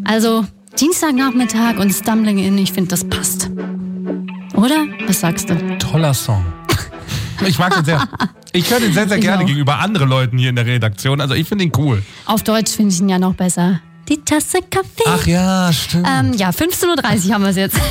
Also Dienstagnachmittag und Stumbling In, ich finde, das passt. Oder? Was sagst du? Toller Song. Ich mag den sehr. Ich höre den sehr, sehr gerne gegenüber anderen Leuten hier in der Redaktion. Also ich finde ihn cool. Auf Deutsch finde ich ihn ja noch besser. Die Tasse Kaffee. Ach ja, stimmt. 15.30 Uhr haben wir es jetzt.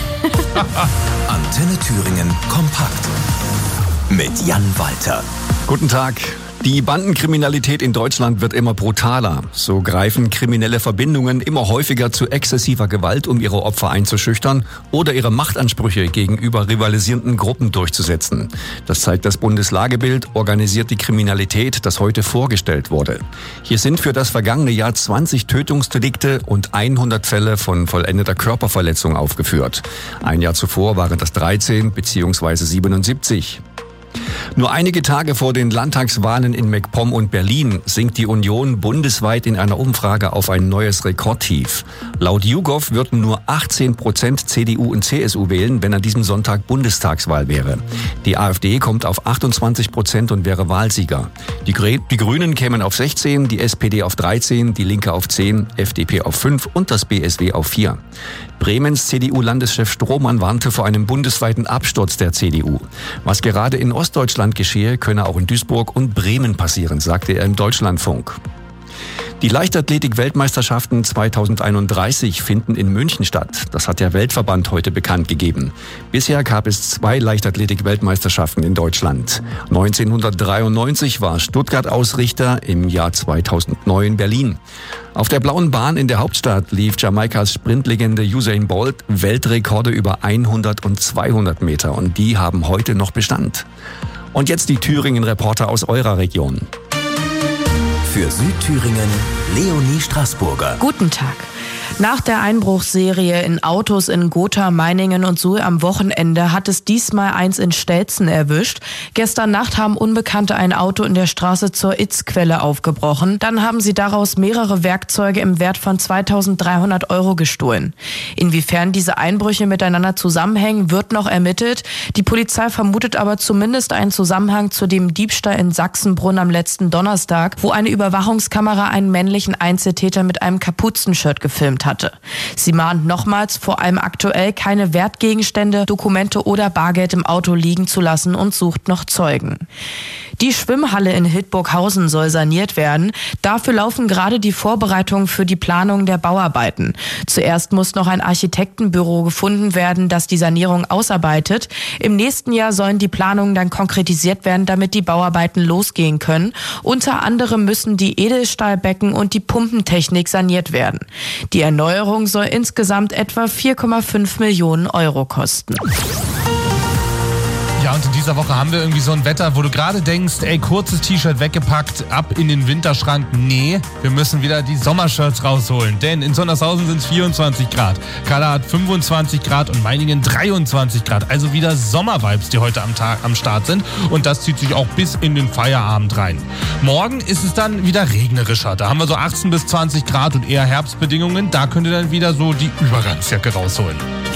Antenne Thüringen kompakt. Mit Jan Walter. Guten Tag. Die Bandenkriminalität in Deutschland wird immer brutaler. So greifen kriminelle Verbindungen immer häufiger zu exzessiver Gewalt, um ihre Opfer einzuschüchtern oder ihre Machtansprüche gegenüber rivalisierenden Gruppen durchzusetzen. Das zeigt das Bundeslagebild Organisiert die Kriminalität, das heute vorgestellt wurde. Hier sind für das vergangene Jahr 20 Tötungsdelikte und 100 Fälle von vollendeter Körperverletzung aufgeführt. Ein Jahr zuvor waren das 13 bzw. 77. Nur einige Tage vor den Landtagswahlen in MacPom und Berlin sinkt die Union bundesweit in einer Umfrage auf ein neues Rekordtief. Laut YouGov würden nur 18% CDU und CSU wählen, wenn an diesem Sonntag Bundestagswahl wäre. Die AfD kommt auf 28% und wäre Wahlsieger. Die Grünen kämen auf 16, die SPD auf 13, die Linke auf 10, FDP auf 5 und das BSW auf 4. Bremens CDU-Landeschef Strohmann warnte vor einem bundesweiten Absturz der CDU. Was gerade in Ostdeutschland geschehe, könne auch in Duisburg und Bremen passieren, sagte er im Deutschlandfunk. Die Leichtathletik-Weltmeisterschaften 2031 finden in München statt. Das hat der Weltverband heute bekannt gegeben. Bisher gab es 2 Leichtathletik-Weltmeisterschaften in Deutschland. 1993 war Stuttgart Ausrichter, im Jahr 2009 Berlin. Auf der blauen Bahn in der Hauptstadt lief Jamaikas Sprintlegende Usain Bolt Weltrekorde über 100 und 200 Meter und die haben heute noch Bestand. Und jetzt die Thüringen-Reporter aus eurer Region. Für Südthüringen Leonie Straßburger. Guten Tag. Nach der Einbruchsserie in Autos in Gotha, Meiningen und Suhl am Wochenende hat es diesmal eins in Stelzen erwischt. Gestern Nacht haben Unbekannte ein Auto in der Straße zur Itzquelle aufgebrochen. Dann haben sie daraus mehrere Werkzeuge im Wert von 2.300 € gestohlen. Inwiefern diese Einbrüche miteinander zusammenhängen, wird noch ermittelt. Die Polizei vermutet aber zumindest einen Zusammenhang zu dem Diebstahl in Sachsenbrunn am letzten Donnerstag, wo eine Überwachungskamera einen männlichen Einzeltäter mit einem Kapuzenshirt gefilmt hatte. Sie mahnt nochmals, vor allem aktuell keine Wertgegenstände, Dokumente oder Bargeld im Auto liegen zu lassen und sucht noch Zeugen. Die Schwimmhalle in Hildburghausen soll saniert werden. Dafür laufen gerade die Vorbereitungen für die Planung der Bauarbeiten. Zuerst muss noch ein Architektenbüro gefunden werden, das die Sanierung ausarbeitet. Im nächsten Jahr sollen die Planungen dann konkretisiert werden, damit die Bauarbeiten losgehen können. Unter anderem müssen die Edelstahlbecken und die Pumpentechnik saniert werden. Die Erneuerung soll insgesamt etwa 4,5 Millionen € kosten. Ja, und in dieser Woche haben wir irgendwie so ein Wetter, wo du gerade denkst, ey, kurzes T-Shirt weggepackt, ab in den Winterschrank. Nee, wir müssen wieder die Sommershirts rausholen, denn in Sondershausen sind es 24 Grad. Kala hat 25 Grad und Meiningen 23 Grad. Also wieder Sommervibes, die heute am Start sind. Und das zieht sich auch bis in den Feierabend rein. Morgen ist es dann wieder regnerischer. Da haben wir so 18 bis 20 Grad und eher Herbstbedingungen. Da könnt ihr dann wieder so die Übergangsjacke rausholen.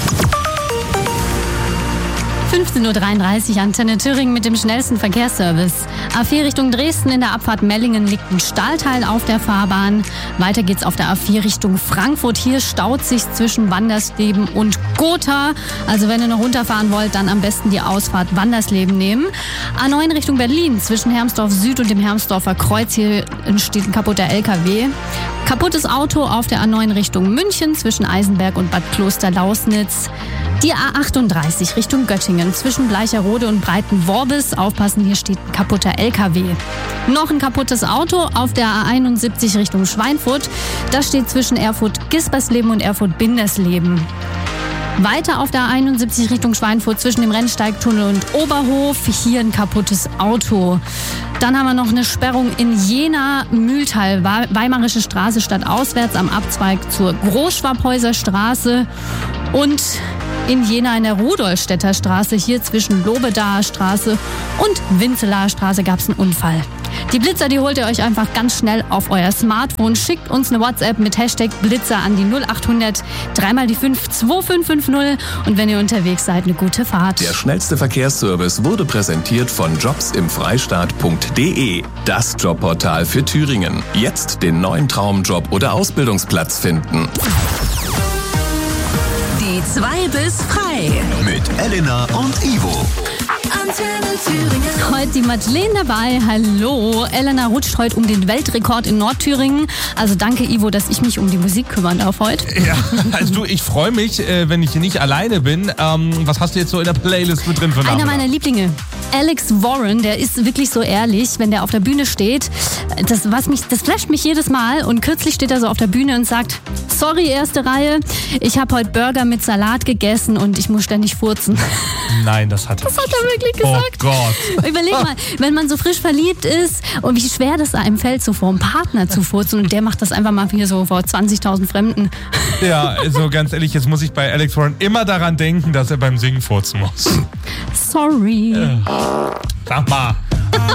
15.33 Uhr, Antenne Thüringen mit dem schnellsten Verkehrsservice. A4 Richtung Dresden in der Abfahrt Mellingen liegt ein Stahlteil auf der Fahrbahn. Weiter geht's auf der A4 Richtung Frankfurt. Hier staut sich zwischen Wandersleben und Gotha. Also wenn ihr noch runterfahren wollt, dann am besten die Ausfahrt Wandersleben nehmen. A9 Richtung Berlin zwischen Hermsdorf Süd und dem Hermsdorfer Kreuz. Hier entsteht ein kaputter LKW. Kaputtes Auto auf der A9 Richtung München zwischen Eisenberg und Bad Kloster-Lausnitz. Die A38 Richtung Göttingen zwischen Bleicherode und Breitenworbis. Aufpassen, hier steht ein kaputter LKW. Noch ein kaputtes Auto auf der A71 Richtung Schweinfurt. Das steht zwischen Erfurt-Gispersleben und Erfurt-Bindersleben. Weiter auf der A71 Richtung Schweinfurt zwischen dem Rennsteigtunnel und Oberhof. Hier ein kaputtes Auto. Dann haben wir noch eine Sperrung in Jena-Mühltal, Weimarische Straße stadtauswärts am Abzweig zur Großschwabhäuser Straße. Und in Jena in der Rudolstädter Straße, hier zwischen Lobedaer Straße und Winzelaer Straße gab es einen Unfall. Die Blitzer, die holt ihr euch einfach ganz schnell auf euer Smartphone. Schickt uns eine WhatsApp mit Hashtag Blitzer an die 0800 3 die 5 2550 und wenn ihr unterwegs seid, eine gute Fahrt. Der schnellste Verkehrsservice wurde präsentiert von jobsimfreistaat.de. Das Jobportal für Thüringen. Jetzt den neuen Traumjob oder Ausbildungsplatz finden. Die 2 bis frei. Mit Elena und Ivo. Antenne Thüringen. Heute die Madeleine dabei. Hallo. Elena rutscht heute um den Weltrekord in Nordthüringen. Also danke, Ivo, dass ich mich um die Musik kümmern darf heute. Ja, also du, ich freue mich, wenn ich hier nicht alleine bin. Was hast du jetzt so in der Playlist mit drin für Namen? Einer meiner Lieblinge. Alex Warren, der ist wirklich so ehrlich, wenn der auf der Bühne steht. Das flasht mich jedes Mal. Und kürzlich steht er so auf der Bühne und sagt, sorry, erste Reihe, ich habe heute Burger mit Salat gegessen und ich muss ständig furzen. Nein, das hat er wirklich gesagt. Oh Gott. Überleg mal, wenn man so frisch verliebt ist und wie schwer das einem fällt, so vor einem Partner zu furzen und der macht das einfach mal hier so vor 20.000 Fremden. Ja, also ganz ehrlich, jetzt muss ich bei Alex Warren immer daran denken, dass er beim Singen furzen muss. Sorry. Sag mal.